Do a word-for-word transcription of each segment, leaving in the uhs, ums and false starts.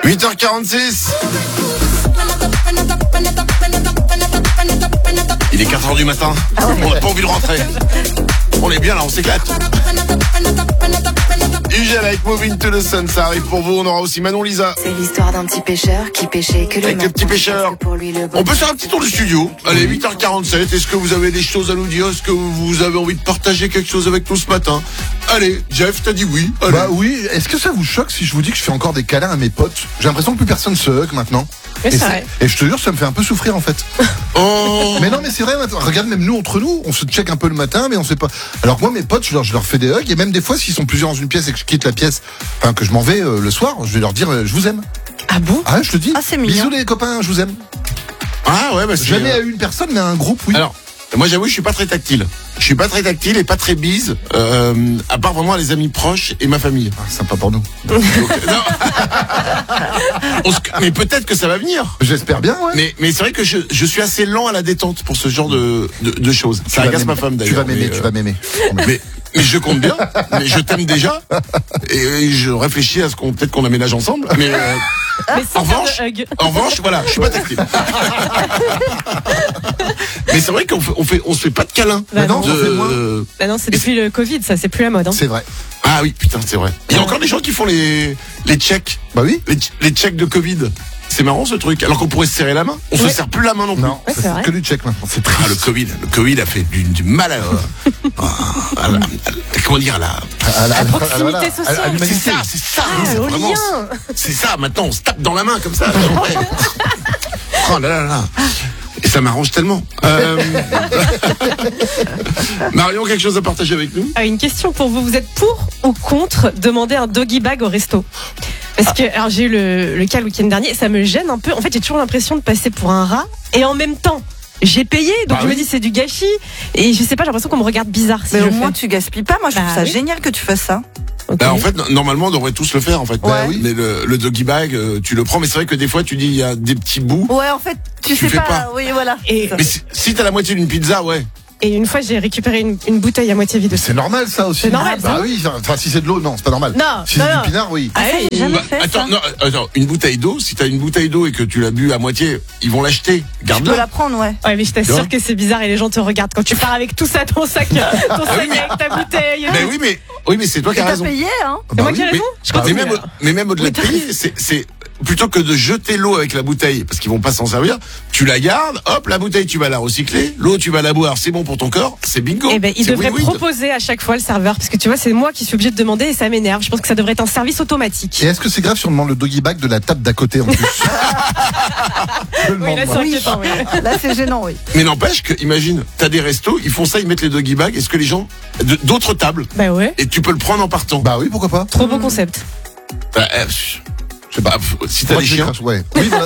huit heures quarante-six. Il est quatre heures du matin. On n'a pas envie de rentrer. On est bien là, on s'éclate. U G L avec Moving to the Sun, ça arrive pour vous. On aura aussi Manon Lisa. C'est l'histoire d'un petit pêcheur qui pêchait que le Avec matin. le petit pêcheur. Pour lui, le bon On peut faire un petit tour du studio. Allez, huit heures quarante-sept. Est-ce que vous avez des choses à nous dire? Est-ce que vous avez envie de partager quelque chose avec nous ce matin? Allez, Jeff, t'as dit oui. Allez. Bah oui, est-ce que ça vous choque si je vous dis que je fais encore des câlins à mes potes? J'ai l'impression que plus personne se hug maintenant. Mais Et, c'est vrai. et je te jure, ça me fait un peu souffrir en fait. Oh. Mais non, mais c'est vrai, maintenant. Regarde, même nous, entre nous, on se check un peu le matin, mais on sait pas. Alors que moi, mes potes, je leur, je leur fais des hugs, et même des fois, s'ils sont plusieurs dans une pièce et que je quitte la pièce, enfin, que je m'en vais euh, le soir, je vais leur dire, euh, je vous aime. Ah bon? Ah, je te dis. Ah, c'est mignon. Bisous les copains, je vous aime. Ah ouais, bah c'est... Jamais à une personne, mais à un groupe, oui. Alors, moi j'avoue, je suis pas très tactile. Je suis pas très tactile et pas très bise, euh, à part vraiment les amis proches et ma famille. Ah, sympa pour nous. Donc, euh, non. On se- Mais peut-être que ça va venir. J'espère bien, ouais. Mais, mais c'est vrai que je, je suis assez lent à la détente pour ce genre de, de, de choses. Tu Ça vas agace ma m'aimer. femme d'ailleurs. Tu vas m'aimer, mais, tu euh, vas m'aimer. Mais, mais je compte bien. Mais je t'aime déjà. Et, et je réfléchis à ce qu'on peut-être qu'on aménage ensemble. Mais euh, Mais sans en faire revanche, de hug. en revanche, voilà, je suis pas tactile. Mais c'est vrai qu'on fait, on fait, on se fait pas de câlins. Bah non, non. on fait moins. De... Bah non, c'est depuis le Covid, ça, c'est plus la mode. Hein. C'est vrai. Ah oui, putain, c'est vrai. Il y a encore des gens qui font les, les checks. Bah oui. Les, les checks de Covid. C'est marrant ce truc. Alors qu'on pourrait se serrer la main. On se Ouais. serre plus la main non plus. Non, Ouais, ça, c'est vrai. c'est que du check maintenant. C'est Ah, le triste. Covid. Le Covid a fait du, du mal à, à, à la- à- comment dire, à la, À la- à la- proximité voilà, à- sociale. à c'est l'humanité. ça, c'est ça. Ah, c'est au vraiment- lien. C'est ça. Maintenant, on se tape dans la main comme ça. Ouais. Oh là là là. Et ça m'arrange tellement. Euh... Marion, quelque chose à partager avec nous? Ah, une question pour vous. Vous êtes pour ou contre demander un doggy bag au resto? Parce que alors j'ai eu le, le cas le week-end dernier, ça me gêne un peu. En fait, j'ai toujours l'impression de passer pour un rat et en même temps, j'ai payé, donc Bah je oui. me dis c'est du gâchis. Et je sais pas, j'ai l'impression qu'on me regarde bizarre si Mais je au le moins fais. tu gaspilles pas. Moi je trouve Bah ça oui. génial que tu fasses ça. Ok. Bah, en fait, no- normalement, on devrait tous le faire, en fait. Bah oui. Mais le, le doggy bag, euh, tu le prends, mais c'est vrai que des fois, tu dis, il y a des petits bouts. Ouais, en fait, tu, Tu sais fais pas. pas. Oui, voilà. Et, Mais si, si t'as la moitié d'une pizza, ouais. et une fois, j'ai récupéré une, une bouteille à moitié vide. Mais c'est normal ça aussi. C'est normal, Bah ça. oui, enfin si c'est de l'eau, non, c'est pas normal. Non, Si non, c'est non. du pinard, oui. Ah oui, J'ai jamais Bah, fait attends, ça. non, attends, une bouteille d'eau, si t'as une bouteille d'eau et que tu l'as bu à moitié, ils vont l'acheter. Tu peux Garde-la. la prendre, ouais. Ouais, mais je Tu vois t'assure que c'est bizarre et les gens te regardent quand tu pars avec tout ça, ton sac, ton sac oui, mais- avec ta bouteille. Mais oui, mais, oui, mais c'est toi qui Et as t'as raison. payé, hein. C'est moi Bah qui ai oui. raison. Mais, Je mais continue, même, alors. mais même au-delà Oui, de t'as payer, c'est, c'est, plutôt que de jeter l'eau avec la bouteille, parce qu'ils vont pas s'en servir, tu la gardes, hop, la bouteille, tu vas la recycler, l'eau, tu vas la boire, c'est bon pour ton corps, c'est bingo. Eh ben, il C'est devrait win-win. proposer à chaque fois le serveur, parce que tu vois, c'est moi qui suis obligé de demander et ça m'énerve. Je pense que ça devrait être un service automatique. Et est-ce que c'est grave si on demande le doggy bag de la table d'à côté en plus? Je le Oui, là, demande, c'est moi. inquiétant, oui. Là, c'est gênant, oui. Mais n'empêche que, imagine, t'as des restos, ils font ça, ils mettent les doggy bags, est-ce que les gens, de- d'autres tables, Bah ouais, et tu peux le prendre en partant? Bah oui, pourquoi pas? trop beau concept. Bah, euh, je sais pas, si t'as Moi, des je chiens. crache, ouais. Oui, voilà.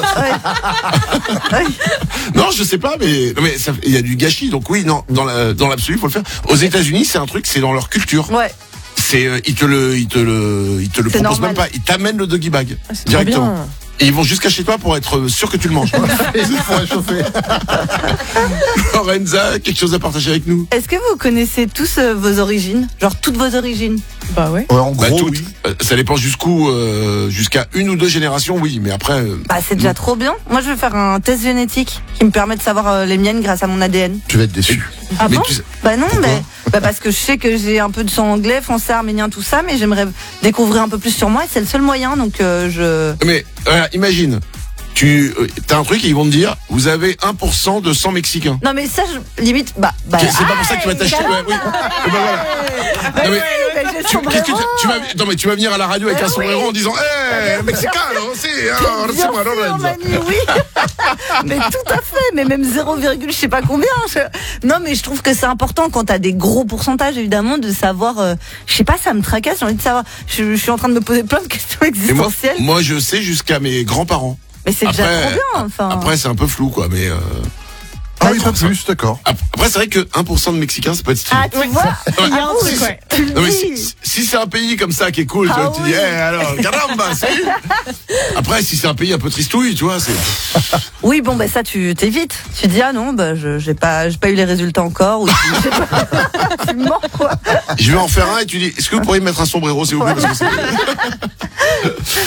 Non, je sais pas, mais, non, mais ça- il y a du gâchis, donc oui, non, dans la, dans l'absolu, faut le faire. Aux États-Unis, c'est un truc, c'est dans leur culture. Ouais. C'est, euh, ils te le, ils te le, ils te le C'est proposent normal. même pas. Ils t'amènent le doggy bag Ah, c'est trop directement. bien. Et ils vont jusqu'à chez toi pour être sûr que tu le manges. Il faut réchauffer. Lorenza, quelque chose à partager avec nous? Est-ce que vous connaissez tous euh, vos origines? Genre toutes vos origines? Bah ouais. Ouais, en Bah, gros, toutes. oui. Euh, Ça dépend jusqu'où, euh, jusqu'à une ou deux générations, oui, mais après. euh, Bah, c'est déjà trop bien. Moi, je vais faire un test génétique qui me permet de savoir euh, les miennes grâce à mon A D N. Tu vas être déçu. Ah mais bon? tu sais- Bah non, Pourquoi mais bah parce que je sais que j'ai un peu de sang anglais, français, arménien, tout ça, mais j'aimerais découvrir un peu plus sur moi et c'est le seul moyen, donc euh, je. Mais voilà, imagine, tu euh, t'as un truc et ils vont te dire, vous avez un pour cent de sang mexicain. Non mais ça, je... limite, bah. bah C'est pas pour ça que tu vas t'acheter. Ouais, oui. Eh ben voilà. Non, mais- Bah, j'ai le Tu, qu'est-ce que tu, sombrero. tu vas, non mais tu vas venir à la radio avec Eh un sombrero oui. en disant, eh, mexicano, si, hein, Bien c'est moi, sûr, Lorenzo. Manu, oui. Mais tout à fait, mais même zéro, je sais pas combien. je- Non, mais je trouve que c'est important quand t'as des gros pourcentages, évidemment, de savoir. euh, Je sais pas, ça me tracasse. J'ai envie de savoir. Je, je suis en train de me poser plein de questions Et moi, existentielles. moi, je sais jusqu'à mes grands-parents. Mais c'est déjà Après, trop bien. Enfin. Après, c'est un peu flou, quoi, mais. Euh... Ah oui, pas plus, d'accord. ap- Après, c'est vrai que un pour cent de Mexicains, ça peut être stylé. Ah, tu vois. Il y a un Ah, oui, truc, ouais. tu le Non mais dis. si, si c'est un pays comme ça qui est cool, tu, Ah vois, tu oui. dis, eh alors, caramba, c'est. Après, si c'est un pays un peu tristouille, tu vois, c'est. Oui, bon, bah ça, tu t'évites. Tu dis, ah non, bah je j'ai pas, j'ai pas eu les résultats encore. Ou tu, je sais pas. Tu mens, quoi. Je vais en faire un et tu dis, est-ce que vous pourriez me mettre un sombrero, s'il vous plaît, parce que c'est.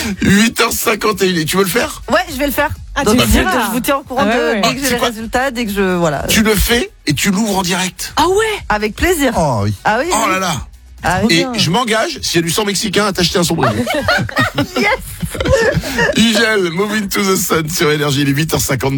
huit heures cinquante et un. Tu veux le faire? Ouais, je vais le faire. Ah, Donc, tu je, le feras. je vous tiens au courant Ah ouais, de, ouais. dès Ah, que c'est j'ai les quoi résultats, dès que je voilà. Tu le fais et tu l'ouvres en direct. Ah ouais. Avec plaisir. Oh oui. Ah oui. Oh oui. là là. Ah oui. Et je m'engage, s'il y a du sang mexicain, à t'acheter un sombrero. Yes. Igel, Moving to the Sun sur Énergie, il est huit heures cinquante-deux.